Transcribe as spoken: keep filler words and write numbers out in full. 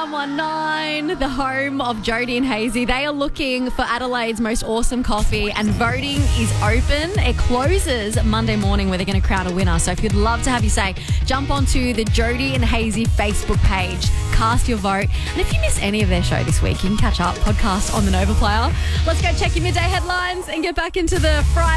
one one nine, the home of Jody and Hazy. They are looking for Adelaide's most awesome coffee, and voting is open. It closes Monday morning, where they're going to crown a winner. So if you'd love to have your say, jump onto the Jody and Hazy Facebook page, cast your vote. And if you miss any of their show this week, you can catch up, podcast on the Nova Player. Let's go check your midday headlines and get back into the Friday